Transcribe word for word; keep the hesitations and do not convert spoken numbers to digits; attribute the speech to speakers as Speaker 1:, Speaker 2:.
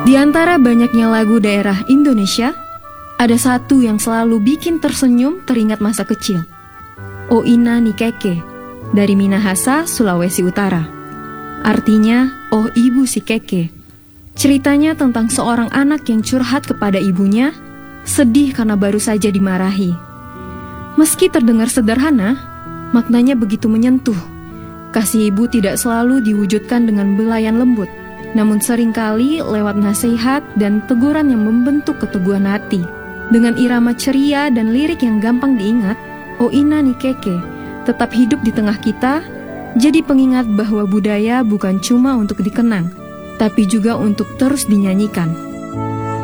Speaker 1: Di antara banyaknya lagu daerah Indonesia, ada satu yang selalu bikin tersenyum teringat masa kecil. O Ina ni Keke, dari Minahasa, Sulawesi Utara. Artinya, oh ibu si Keke. Ceritanya tentang seorang anak yang curhat kepada ibunya, sedih karena baru saja dimarahi. Meski terdengar sederhana, maknanya begitu menyentuh. Kasih ibu tidak selalu diwujudkan dengan belayan lembut, namun seringkali lewat nasihat dan teguran yang membentuk keteguhan hati. Dengan irama ceria dan lirik yang gampang diingat, O Ina ni Keke tetap hidup di tengah kita, jadi pengingat bahwa budaya bukan cuma untuk dikenang, tapi juga untuk terus dinyanyikan.